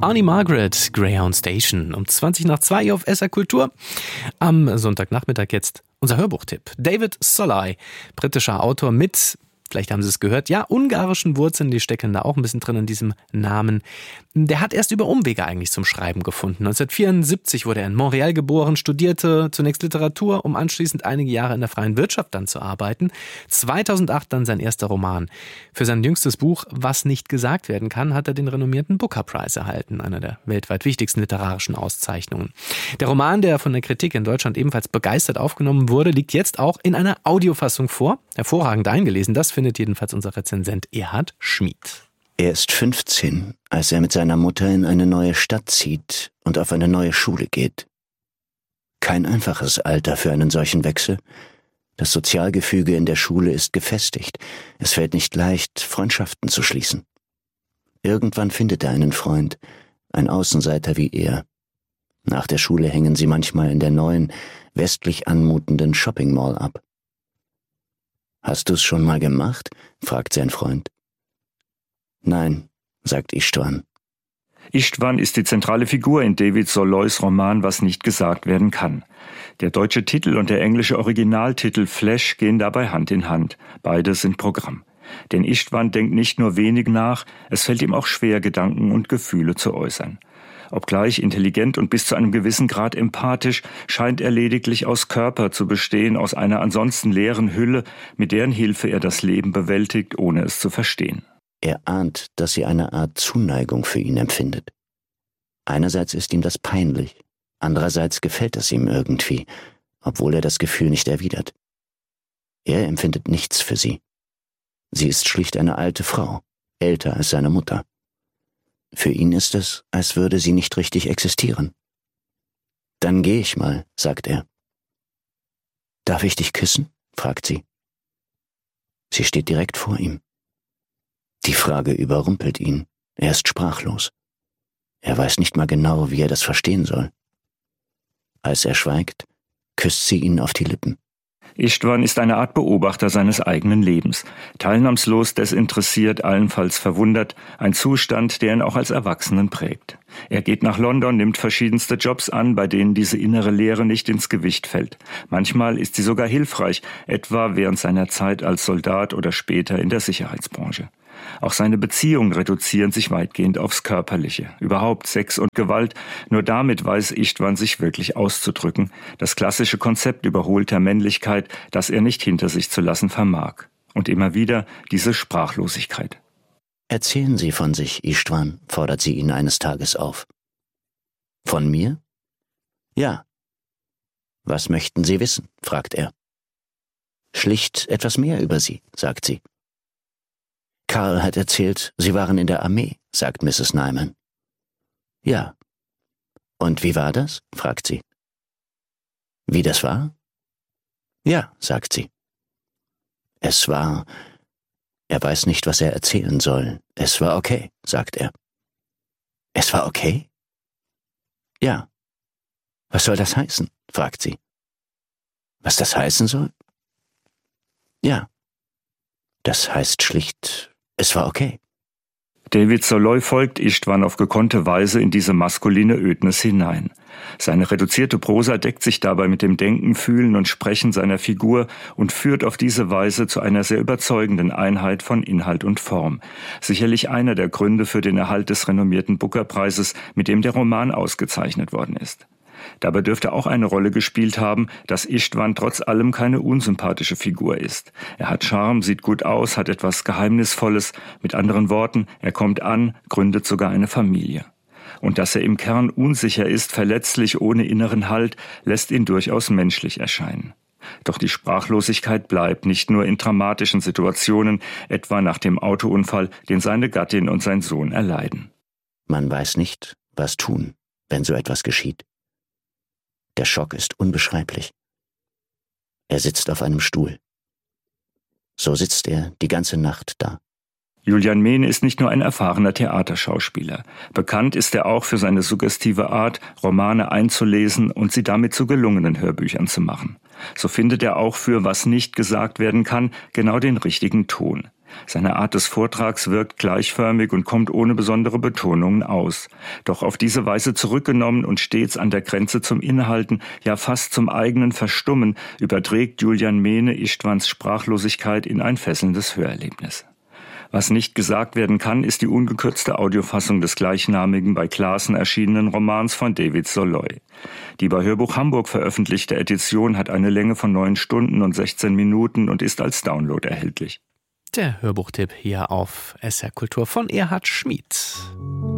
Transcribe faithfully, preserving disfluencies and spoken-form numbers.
Arnie Margaret, Greyhound Station, um zwanzig nach zwei auf S R Kultur. Am Sonntagnachmittag jetzt unser Hörbuchtipp. David Szalay, britischer Autor mit, vielleicht haben Sie es gehört, ja, ungarischen Wurzeln, die stecken da auch ein bisschen drin in diesem Namen. Der hat erst über Umwege eigentlich zum Schreiben gefunden. neunzehnhundertvierundsiebzig wurde er in Montreal geboren, studierte zunächst Literatur, um anschließend einige Jahre in der freien Wirtschaft dann zu arbeiten. zweitausendacht dann sein erster Roman. Für sein jüngstes Buch Was nicht gesagt werden kann, hat er den renommierten Booker Prize erhalten, einer der weltweit wichtigsten literarischen Auszeichnungen. Der Roman, der von der Kritik in Deutschland ebenfalls begeistert aufgenommen wurde, liegt jetzt auch in einer Audiofassung vor. Hervorragend eingelesen, das findet jedenfalls unser Rezensent Erhard Schmid. Er ist fünfzehn, als er mit seiner Mutter in eine neue Stadt zieht und auf eine neue Schule geht. Kein einfaches Alter für einen solchen Wechsel. Das Sozialgefüge in der Schule ist gefestigt. Es fällt nicht leicht, Freundschaften zu schließen. Irgendwann findet er einen Freund, ein Außenseiter wie er. Nach der Schule hängen sie manchmal in der neuen, westlich anmutenden Shopping Mall ab. »Hast du's schon mal gemacht?« fragt sein Freund. »Nein«, sagt Istvan. Istvan ist die zentrale Figur in David Szalays Roman Was nicht gesagt werden kann. Der deutsche Titel und der englische Originaltitel Flash gehen dabei Hand in Hand. Beide sind Programm. Denn Istvan denkt nicht nur wenig nach, es fällt ihm auch schwer, Gedanken und Gefühle zu äußern. Obgleich intelligent und bis zu einem gewissen Grad empathisch, scheint er lediglich aus Körper zu bestehen, aus einer ansonsten leeren Hülle, mit deren Hilfe er das Leben bewältigt, ohne es zu verstehen. Er ahnt, dass sie eine Art Zuneigung für ihn empfindet. Einerseits ist ihm das peinlich, andererseits gefällt es ihm irgendwie, obwohl er das Gefühl nicht erwidert. Er empfindet nichts für sie. Sie ist schlicht eine alte Frau, älter als seine Mutter. Für ihn ist es, als würde sie nicht richtig existieren. »Dann geh ich mal«, sagt er. »Darf ich dich küssen?« fragt sie. Sie steht direkt vor ihm. Die Frage überrumpelt ihn. Er ist sprachlos. Er weiß nicht mal genau, wie er das verstehen soll. Als er schweigt, küsst sie ihn auf die Lippen. Istvan ist eine Art Beobachter seines eigenen Lebens. Teilnahmslos, desinteressiert, allenfalls verwundert. Ein Zustand, der ihn auch als Erwachsenen prägt. Er geht nach London, nimmt verschiedenste Jobs an, bei denen diese innere Leere nicht ins Gewicht fällt. Manchmal ist sie sogar hilfreich, etwa während seiner Zeit als Soldat oder später in der Sicherheitsbranche. Auch seine Beziehungen reduzieren sich weitgehend aufs Körperliche. Überhaupt Sex und Gewalt, nur damit weiß Istvan sich wirklich auszudrücken. Das klassische Konzept überholter Männlichkeit, das er nicht hinter sich zu lassen vermag. Und immer wieder diese Sprachlosigkeit. »Erzählen Sie von sich, Istvan«, fordert sie ihn eines Tages auf. »Von mir?« »Ja.« »Was möchten Sie wissen?«, fragt er. »Schlicht etwas mehr über Sie«, sagt sie. »Karl hat erzählt, Sie waren in der Armee«, sagt Misses Nyman. »Ja.« »Und wie war das?«, fragt sie. »Wie das war?« »Ja«, sagt sie. »Es war...« Er weiß nicht, was er erzählen soll. »Es war okay«, sagt er. »Es war okay?« »Ja.« »Was soll das heißen?«, fragt sie. »Was das heißen soll?« »Ja. Das heißt schlicht, es war okay.« David Szalay folgt Istvan auf gekonnte Weise in diese maskuline Ödnis hinein. Seine reduzierte Prosa deckt sich dabei mit dem Denken, Fühlen und Sprechen seiner Figur und führt auf diese Weise zu einer sehr überzeugenden Einheit von Inhalt und Form. Sicherlich einer der Gründe für den Erhalt des renommierten Booker-Preises, mit dem der Roman ausgezeichnet worden ist. Dabei dürfte auch eine Rolle gespielt haben, dass Istvan trotz allem keine unsympathische Figur ist. Er hat Charme, sieht gut aus, hat etwas Geheimnisvolles. Mit anderen Worten, er kommt an, gründet sogar eine Familie. Und dass er im Kern unsicher ist, verletzlich, ohne inneren Halt, lässt ihn durchaus menschlich erscheinen. Doch die Sprachlosigkeit bleibt nicht nur in dramatischen Situationen, etwa nach dem Autounfall, den seine Gattin und sein Sohn erleiden. Man weiß nicht, was tun, wenn so etwas geschieht. Der Schock ist unbeschreiblich. Er sitzt auf einem Stuhl. So sitzt er die ganze Nacht da. Julian Mehne ist nicht nur ein erfahrener Theaterschauspieler. Bekannt ist er auch für seine suggestive Art, Romane einzulesen und sie damit zu gelungenen Hörbüchern zu machen. So findet er auch für Was nicht gesagt werden kann genau den richtigen Ton. Seine Art des Vortrags wirkt gleichförmig und kommt ohne besondere Betonungen aus. Doch auf diese Weise zurückgenommen und stets an der Grenze zum Inhalten, ja fast zum eigenen Verstummen, überträgt Julian Mehne Istvans Sprachlosigkeit in ein fesselndes Hörerlebnis. Was nicht gesagt werden kann, ist die ungekürzte Audiofassung des gleichnamigen bei Clasen erschienenen Romans von David Soloy. Die bei Hörbuch Hamburg veröffentlichte Edition hat eine Länge von neun Stunden und sechzehn Minuten und ist als Download erhältlich. Der Hörbuchtipp hier auf S R Kultur von Erhard Schmied.